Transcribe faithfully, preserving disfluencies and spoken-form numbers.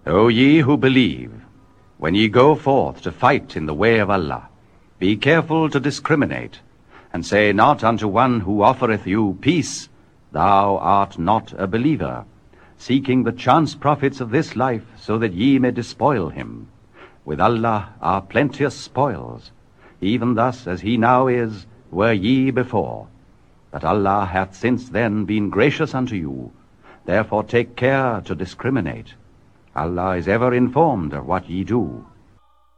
O ye who believe, when ye go forth to fight in the way of Allah, be careful to discriminate, and say not unto one who offereth you peace, Thou art not a believer, seeking the chance profits of this life, so that ye may despoil him. With Allah are plenteous spoils, even thus as he now is, were ye before. But Allah hath since then been gracious unto you. Therefore take care to discriminate. Allah is ever informed of what ye do.